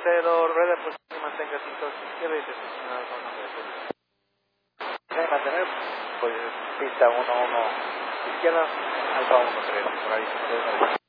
0, rueda pues mantenga 5 izquierda y estacionado con mantener, pues pista 1-1 izquierda, alfa 1-3, por ahí.